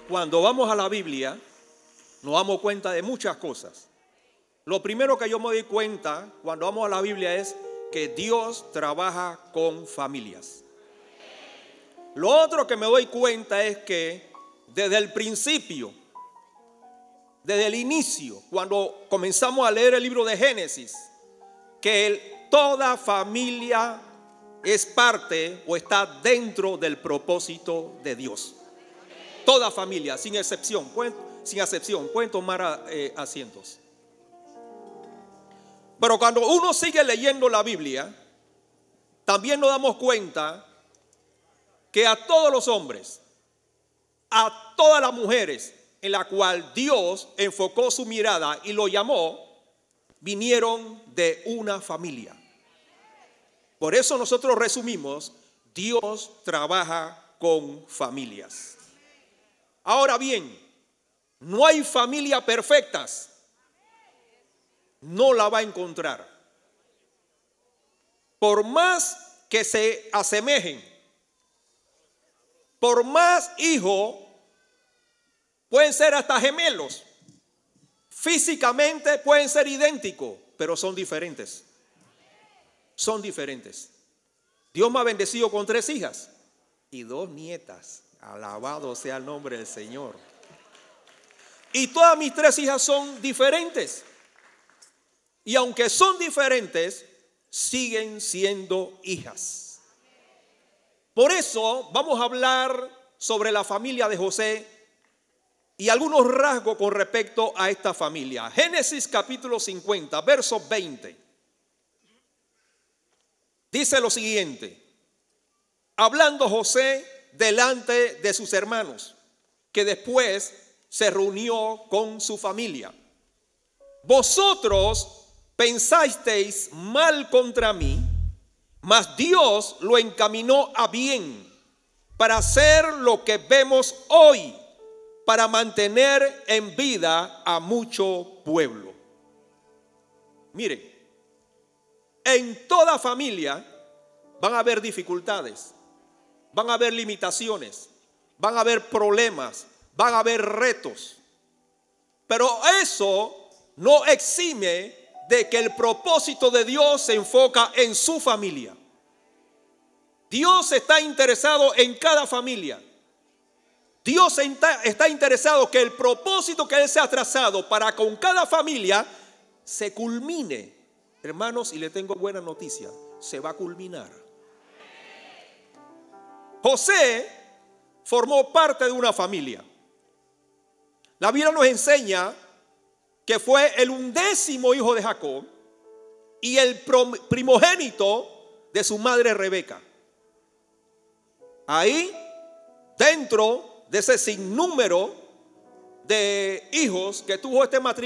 Cuando vamos a la Biblia, nos damos cuenta de muchas cosas. Lo primero que yo me doy cuenta cuando vamos a la Biblia es que Dios trabaja con familias. Lo otro que me doy cuenta es que desde el principio, desde el inicio, cuando comenzamos a leer el libro de Génesis, que toda familia es parte o está dentro del propósito de Dios. Toda familia, sin excepción. Pueden tomar asientos. Pero cuando uno sigue leyendo la Biblia, también nos damos cuenta que a todos los hombres, a todas las mujeres en la cual Dios enfocó su mirada y lo llamó, vinieron de una familia. Por eso nosotros resumimos: Dios trabaja con familias. Ahora bien, no hay familias perfectas. No la va a encontrar. Por más que se asemejen, por más hijos, pueden ser hasta gemelos. Físicamente pueden ser idénticos, pero son diferentes. Son diferentes. Dios me ha bendecido con 3 hijas y 2 nietas. Alabado sea el nombre del Señor. Y todas mis 3 hijas son diferentes. Y aunque son diferentes, siguen siendo hijas. Por eso vamos a hablar sobre la familia de José y algunos rasgos con respecto a esta familia. Génesis capítulo 50, verso 20. Dice lo siguiente: hablando José delante de sus hermanos, que después se reunió con su familia. Vosotros pensasteis mal contra mí, mas Dios lo encaminó a bien para hacer lo que vemos hoy, para mantener en vida a mucho pueblo. Mire, en toda familia van a haber dificultades, van a haber limitaciones, van a haber problemas, van a haber retos. Pero eso no exime de que el propósito de Dios se enfoca en su familia. Dios está interesado en cada familia. Dios está interesado que el propósito que Él se ha trazado para con cada familia se culmine. Hermanos, y le tengo buena noticia: se va a culminar. José formó parte de una familia. La Biblia nos enseña que fue el 11º hijo de Jacob y el primogénito de su madre Rebeca. Ahí, dentro de ese sinnúmero de hijos que tuvo este matrimonio,